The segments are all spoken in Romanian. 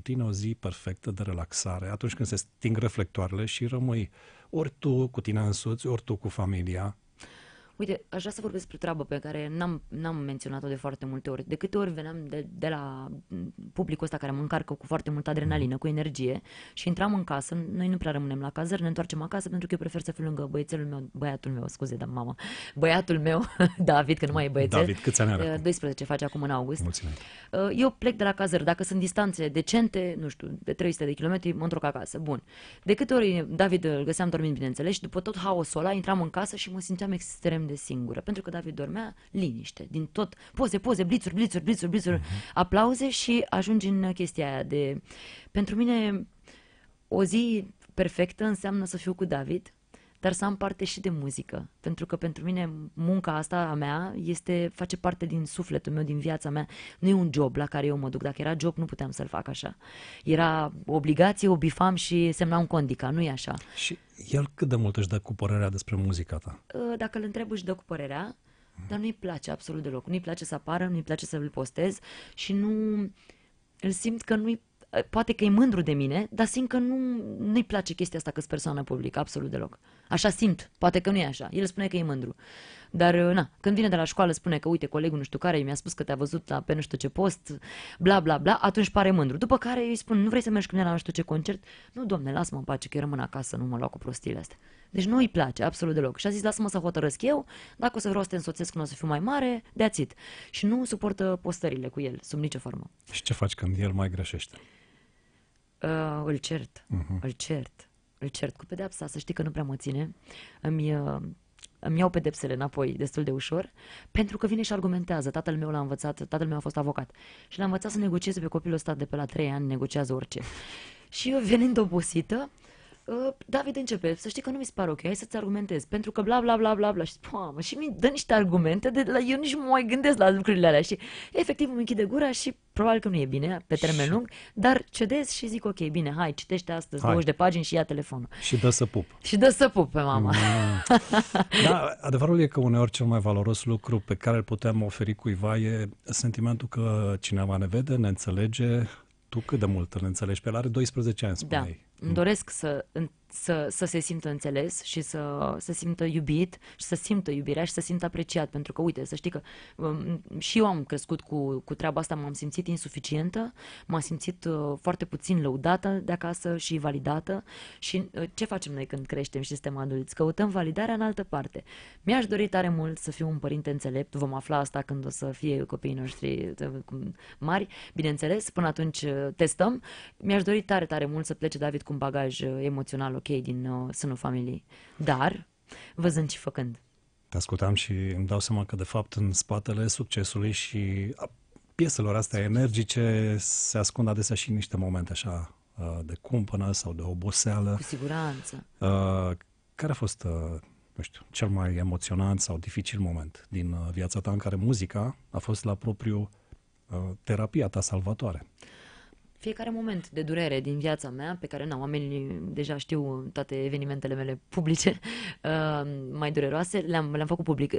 tine o zi perfectă de relaxare, atunci când se sting reflectoarele și rămâi ori tu cu tine însuți, ori tu cu familia. Uite, aș vrea să vorbesc despre o treabă pe care n-am menționat-o de foarte multe ori. De câte ori veneam de la publicul ăsta care mă încarcă cu foarte multă adrenalină, cu energie, și intram în casă, noi nu prea rămânem la cazări, ne întoarcem acasă pentru că eu prefer să fiu lângă băiatul meu, David, că nu mai e băiețel. David, câți ani are acum? 12 face acum în august. Mulțumesc. Eu plec de la cazări, dacă sunt distanțe decente, nu știu, de 300 de kilometri, mă întorc acasă. Bun. De câte ori David îl găseam dormind, bineînțeles, și după tot haosul ăla, intram în casă și mă simțeam extrem de singură, pentru că David dormea, liniște, din tot, poze, blițuri, aplauze, și ajungi în chestia aia de... Pentru mine, o zi perfectă înseamnă să fiu cu David, dar să am parte și de muzică, pentru că pentru mine munca asta a mea face parte din sufletul meu, din viața mea. Nu e un job la care eu mă duc. Dacă era job, nu puteam să-l fac așa. Era obligație, o bifam și semnam condica, nu e așa. Și el cât de mult își dă cu părerea despre muzica ta? Dacă îl întreb, își dă cu părerea, dar nu-i place absolut deloc. Nu-i place să apară, nu-i place să-l postez și îl simt că nu-i... Poate că e mândru de mine, dar simt că nu-i place chestia asta că-s persoană publică, absolut deloc. Așa simt, poate că nu e așa. El spune că e mândru. Dar, când vine de la școală, spune că, uite, colegul nu știu care mi-a spus că te-a văzut pe nu știu ce post, bla, bla, bla, atunci pare mândru. După care îi spun, nu vrei să mergi cu mine la nu știu ce concert? Nu, domne, lasă-mă în pace, că eu rămân acasă, nu mă lua cu prostiile astea. Deci nu îi place, absolut deloc. Și a zis, lasă-mă să hotărăsc eu, dacă o să vreau să te însoțesc când o să fiu mai mare, that's it. Și nu suportă postările cu el, sub nicio formă. Și ce faci când el mai greșește? Îl cert cu pedeapsa, să știi că nu prea mă ține. Îmi iau pedepsele înapoi destul de ușor, pentru că vine și argumentează. Tatăl meu l-a învățat, tatăl meu a fost avocat și l-a învățat să negocieze pe copilul ăsta de pe la 3 ani, negociază orice. Și eu, venind obosită, David începe, să știi că nu mi se pare ok, hai să-ți argumentez, pentru că bla bla bla bla bla. Și mamă, și mi dă niște argumente, eu nici nu mă mai gândesc la lucrurile alea și efectiv îmi închide gura și probabil că nu e bine pe termen lung, dar cedez și zic ok, bine, hai, citește astăzi 20 de pagini și ia telefonul. Și dă să pup. Și dă să pup pe mama. Da, adevărul e că uneori cel mai valoros lucru pe care îl putem oferi cuiva e sentimentul că cineva ne vede, ne înțelege. Tu cât de mult îl înțelegi? Pe el are 12 ani, spuneai. Da, îmi doresc să se simtă înțeles și să se simtă iubit și să simtă iubirea și să simtă apreciat, pentru că, uite, să știi că și eu am crescut cu treaba asta, m-am simțit insuficientă, m-am simțit foarte puțin lăudată de acasă și validată și ce facem noi când creștem și suntem adulți? Căutăm validarea în altă parte. Mi-aș dori tare mult să fiu un părinte înțelept, vom afla asta când o să fie copiii noștri mari, bineînțeles, până atunci testăm. Mi-aș dori tare, tare mult să plece David cu un bagaj emoțional ok din sânul familiei, dar văzând și făcând. Te ascultam și îmi dau seama că de fapt în spatele succesului și a pieselor astea energice se ascund adesea și niște momente așa de cumpănă sau de oboseală. Cu siguranță. Care a fost, nu știu, cel mai emoționant sau dificil moment din viața ta în care muzica a fost la propriu terapia ta salvatoare? Fiecare moment de durere din viața mea, pe care oamenii deja știu toate evenimentele mele publice mai dureroase, le-am făcut public.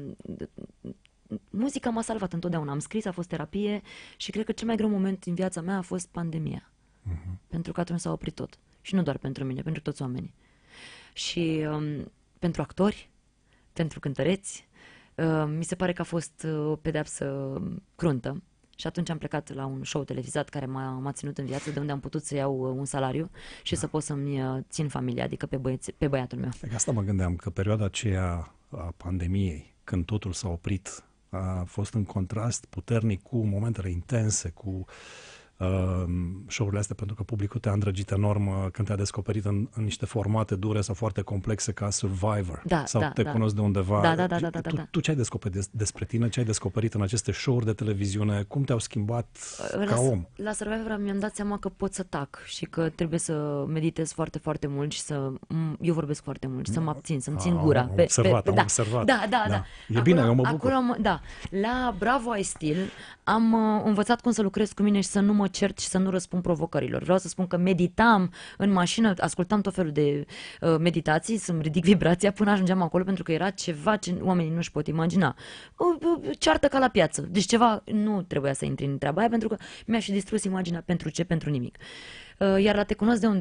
Muzica m-a salvat întotdeauna. Am scris, a fost terapie și cred că cel mai greu moment din viața mea a fost pandemia. Pentru că atunci s-a oprit tot. Și nu doar pentru mine, pentru toți oamenii. Și pentru actori, pentru cântăreți, mi se pare că a fost o pedeapsă cruntă. Și atunci am plecat la un show televizat care m-a ținut în viață, de unde am putut să iau un salariu și să pot să-mi țin familia, adică pe băiatul meu. Asta mă gândeam, că perioada aceea a pandemiei, când totul s-a oprit, a fost în contrast puternic cu momentele intense, cu show-urile astea, pentru că publicul te-a îndrăgit enorm când te-a descoperit în niște formate dure sau foarte complexe ca Survivor. Sau te cunosc de undeva. Da. Tu ce ai descoperit despre tine? Ce ai descoperit în aceste show-uri de televiziune? Cum te-au schimbat ca om? La Survivor mi-am dat seama că pot să tac și că trebuie să meditez foarte, foarte mult și eu vorbesc foarte mult și să mă abțin, să-mi țin gura. Am observat. Da. E bine, eu mă bucur. La Bravo I Still am învățat cum să lucrez cu mine și să nu mă cert și să nu răspund provocărilor. Vreau să spun că meditam în mașină, ascultam tot felul de meditații, să-mi ridic vibrația până ajungeam acolo, pentru că era ceva ce oamenii nu-și pot imagina. Ceartă ca la piață. Deci ceva, nu trebuia să intri în treaba aia, pentru că mi-a și distrus imaginea. Pentru ce? Pentru nimic. Iar la Te cunosc de unde